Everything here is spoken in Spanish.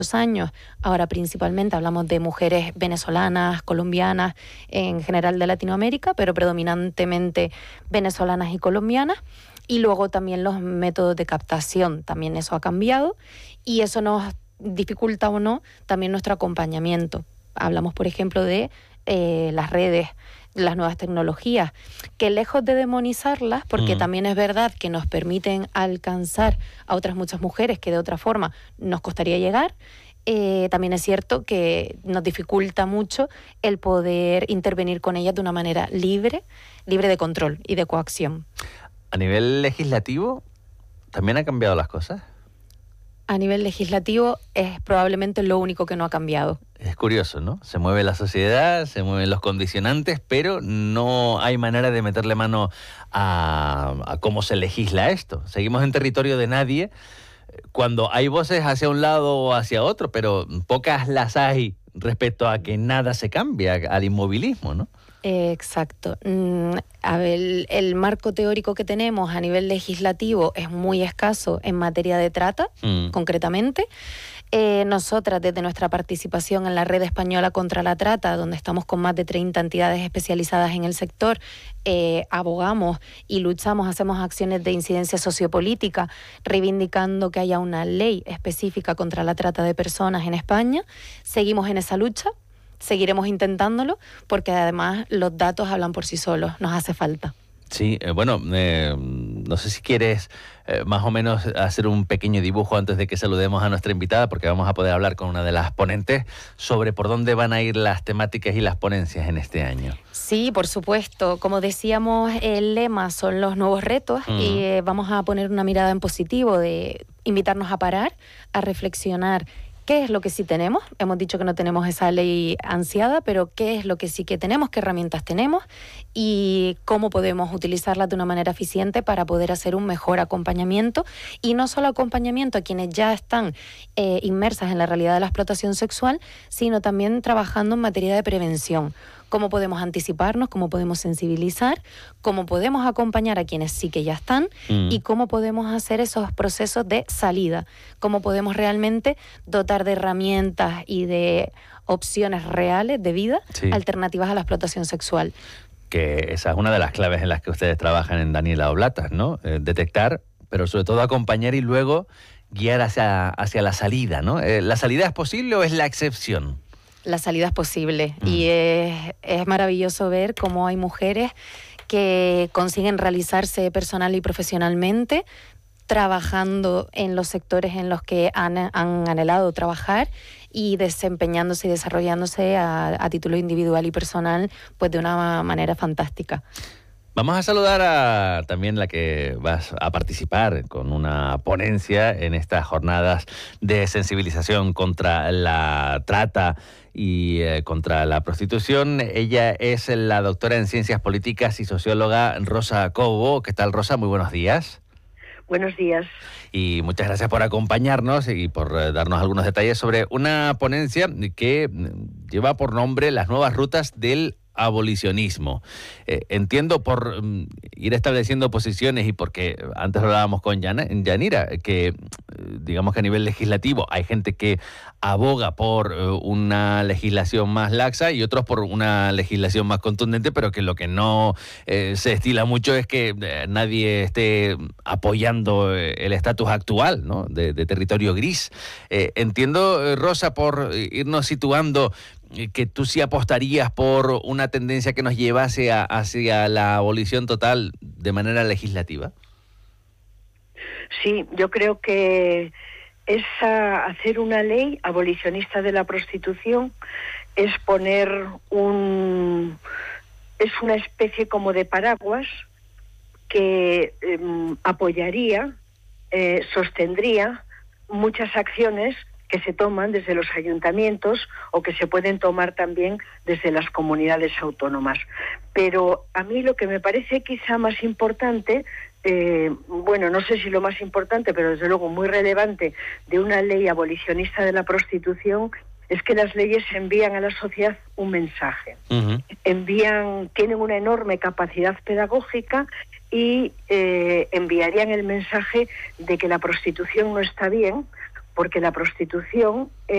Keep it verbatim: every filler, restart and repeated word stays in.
años. Ahora principalmente hablamos de mujeres venezolanas, colombianas, en general de Latinoamérica, pero predominantemente venezolanas y colombianas. Y luego también los métodos de captación, también eso ha cambiado y eso nos dificulta o no también nuestro acompañamiento. Hablamos, por ejemplo, de eh, las redes, las nuevas tecnologías, que lejos de demonizarlas, porque mm. también es verdad que nos permiten alcanzar a otras muchas mujeres que de otra forma nos costaría llegar, eh, también es cierto que nos dificulta mucho el poder intervenir con ellas de una manera libre, libre de control y de coacción. A nivel legislativo, ¿también han cambiado las cosas? A nivel legislativo es probablemente lo único que no ha cambiado. Es curioso, ¿no? Se mueve la sociedad, se mueven los condicionantes, pero no hay manera de meterle mano a, a cómo se legisla esto. Seguimos en territorio de nadie, cuando hay voces hacia un lado o hacia otro, pero pocas las hay respecto a que nada se cambia, al inmovilismo, ¿no? Eh, exacto. Mm, a ver, el, el marco teórico que tenemos a nivel legislativo es muy escaso en materia de trata, mm. concretamente. Eh, nosotras, desde nuestra participación en la Red Española contra la Trata, donde estamos con más de treinta entidades especializadas en el sector, eh, abogamos y luchamos, hacemos acciones de incidencia sociopolítica, reivindicando que haya una ley específica contra la trata de personas en España. Seguimos en esa lucha. Seguiremos intentándolo porque además los datos hablan por sí solos, nos hace falta. Sí, eh, bueno, eh, no sé si quieres eh, más o menos hacer un pequeño dibujo antes de que saludemos a nuestra invitada, porque vamos a poder hablar con una de las ponentes sobre por dónde van a ir las temáticas y las ponencias en este año. Sí, por supuesto. Como decíamos, el lema son los nuevos retos uh-huh. y eh, vamos a poner una mirada en positivo de invitarnos a parar, a reflexionar. ¿Qué es lo que sí tenemos? Hemos dicho que no tenemos esa ley ansiada, pero ¿qué es lo que sí que tenemos? ¿Qué herramientas tenemos? Y cómo podemos utilizarlas de una manera eficiente para poder hacer un mejor acompañamiento. Y no solo acompañamiento a quienes ya están eh, inmersas en la realidad de la explotación sexual, sino también trabajando en materia de prevención. Cómo podemos anticiparnos, cómo podemos sensibilizar, cómo podemos acompañar a quienes sí que ya están mm. y cómo podemos hacer esos procesos de salida, cómo podemos realmente dotar de herramientas y de opciones reales de vida sí. alternativas a la explotación sexual. Que esa es una de las claves en las que ustedes trabajan en Daniela Oblatas, ¿no? Eh, detectar, pero sobre todo acompañar y luego guiar hacia, hacia la salida, ¿no? Eh, ¿La salida es posible o es la excepción? La salida es posible mm. y es, es maravilloso ver cómo hay mujeres que consiguen realizarse personal y profesionalmente trabajando en los sectores en los que han, han anhelado trabajar y desempeñándose y desarrollándose a, a título individual y personal pues de una manera fantástica. Vamos a saludar a también la que vas a participar con una ponencia en estas jornadas de sensibilización contra la trata y eh, contra la prostitución. Ella es la doctora en Ciencias Políticas y socióloga Rosa Cobo. ¿Qué tal, Rosa? Muy buenos días. Buenos días. Y muchas gracias por acompañarnos y por eh, darnos algunos detalles sobre una ponencia que lleva por nombre Las nuevas rutas del abolicionismo. Eh, entiendo por um, ir estableciendo posiciones y porque antes hablábamos con Yana, Yanira, que eh, digamos que a nivel legislativo hay gente que aboga por eh, una legislación más laxa y otros por una legislación más contundente, pero que lo que no eh, se estila mucho es que eh, nadie esté apoyando eh, el estatus actual, ¿no? de, de territorio gris. Eh, entiendo, eh, Rosa, por irnos situando que tú sí apostarías por una tendencia que nos llevase a, hacia la abolición total de manera legislativa. Sí, yo creo que esa, hacer una ley abolicionista de la prostitución es poner un... es una especie como de paraguas que eh, apoyaría, eh, sostendría muchas acciones que se toman desde los ayuntamientos o que se pueden tomar también desde las comunidades autónomas. Pero a mí lo que me parece quizá más importante, eh, bueno, no sé si lo más importante, pero desde luego muy relevante de una ley abolicionista de la prostitución, es que las leyes envían a la sociedad un mensaje. Uh-huh. Envían, tienen una enorme capacidad pedagógica y eh, enviarían el mensaje de que la prostitución no está bien, porque la prostitución